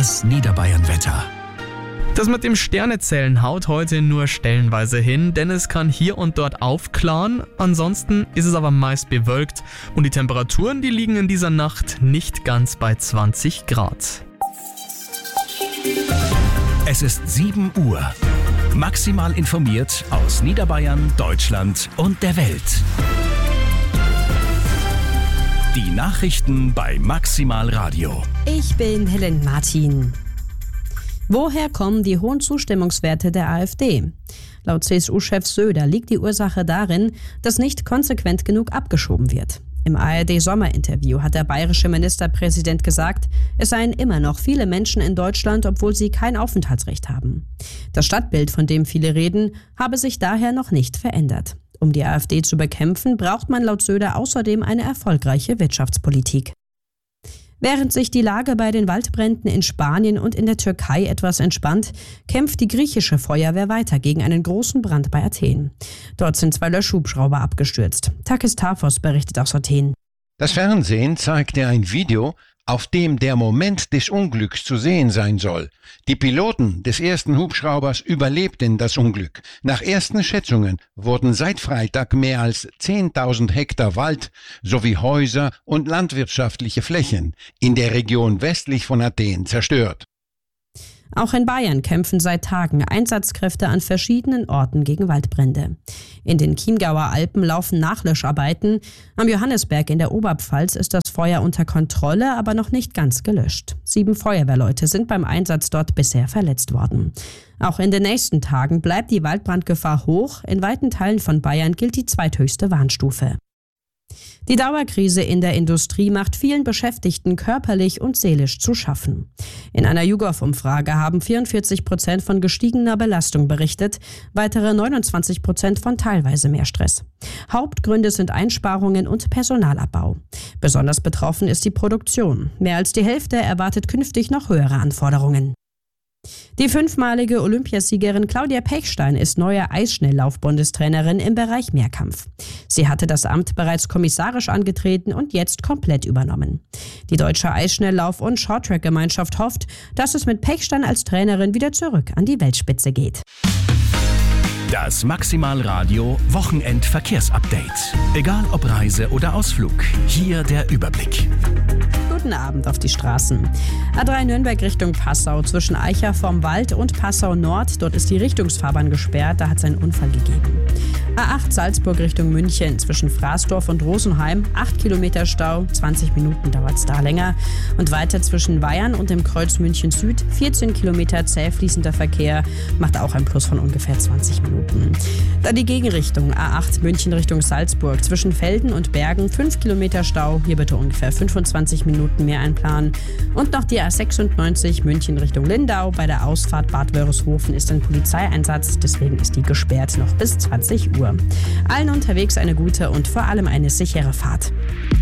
Das Niederbayern-Wetter. Das mit dem Sternezählen haut heute nur stellenweise hin, denn es kann hier und dort aufklaren. Ansonsten ist es aber meist bewölkt und die Temperaturen, die liegen in dieser Nacht nicht ganz bei 20 Grad. Es ist 7 Uhr. Maximal informiert aus Niederbayern, Deutschland und der Welt. Die Nachrichten bei Maximal Radio. Ich bin Helen Martin. Woher kommen die hohen Zustimmungswerte der AfD? Laut CSU-Chef Söder liegt die Ursache darin, dass nicht konsequent genug abgeschoben wird. Im ARD-Sommerinterview hat der bayerische Ministerpräsident gesagt, es seien immer noch viele Menschen in Deutschland, obwohl sie kein Aufenthaltsrecht haben. Das Stadtbild, von dem viele reden, habe sich daher noch nicht verändert. Um die AfD zu bekämpfen, braucht man laut Söder außerdem eine erfolgreiche Wirtschaftspolitik. Während sich die Lage bei den Waldbränden in Spanien und in der Türkei etwas entspannt, kämpft die griechische Feuerwehr weiter gegen einen großen Brand bei Athen. Dort sind 2 Löschhubschrauber abgestürzt. Takis Tafos berichtet aus Athen. Das Fernsehen zeigte ein Video, auf dem der Moment des Unglücks zu sehen sein soll. Die Piloten des ersten Hubschraubers überlebten das Unglück. Nach ersten Schätzungen wurden seit Freitag mehr als 10.000 Hektar Wald sowie Häuser und landwirtschaftliche Flächen in der Region westlich von Athen zerstört. Auch in Bayern kämpfen seit Tagen Einsatzkräfte an verschiedenen Orten gegen Waldbrände. In den Chiemgauer Alpen laufen Nachlöscharbeiten. Am Johannisberg in der Oberpfalz ist das Feuer unter Kontrolle, aber noch nicht ganz gelöscht. 7 Feuerwehrleute sind beim Einsatz dort bisher verletzt worden. Auch in den nächsten Tagen bleibt die Waldbrandgefahr hoch. In weiten Teilen von Bayern gilt die zweithöchste Warnstufe. Die Dauerkrise in der Industrie macht vielen Beschäftigten körperlich und seelisch zu schaffen. In einer YouGov-Umfrage haben 44% von gestiegener Belastung berichtet, weitere 29% von teilweise mehr Stress. Hauptgründe sind Einsparungen und Personalabbau. Besonders betroffen ist die Produktion. Mehr als die Hälfte erwartet künftig noch höhere Anforderungen. Die 5-malige Olympiasiegerin Claudia Pechstein ist neue Eisschnelllauf-Bundestrainerin im Bereich Mehrkampf. Sie hatte das Amt bereits kommissarisch angetreten und jetzt komplett übernommen. Die deutsche Eisschnelllauf- und Shorttrack-Gemeinschaft hofft, dass es mit Pechstein als Trainerin wieder zurück an die Weltspitze geht. Das Maximal Radio Wochenend-Verkehrsupdate. Egal ob Reise oder Ausflug, hier der Überblick. Guten Abend auf die Straßen. A3 Nürnberg Richtung Passau zwischen Eicher vorm Wald und Passau Nord. Dort ist die Richtungsfahrbahn gesperrt, da hat es einen Unfall gegeben. A8 Salzburg Richtung München zwischen Fraßdorf und Rosenheim. 8 Kilometer Stau, 20 Minuten dauert es da länger. Und weiter zwischen Weyern und dem Kreuz München Süd. 14 Kilometer zäh fließender Verkehr, macht auch ein Plus von ungefähr 20 Minuten. Dann die Gegenrichtung A8 München Richtung Salzburg zwischen Velden und Bergen. 5 Kilometer Stau, hier bitte ungefähr 25 Minuten mehr einplanen. Und noch die A96 München Richtung Lindau. Bei der Ausfahrt Bad Wörishofen ist ein Polizeieinsatz, deswegen ist die gesperrt noch bis 20 Uhr. Allen unterwegs eine gute und vor allem eine sichere Fahrt.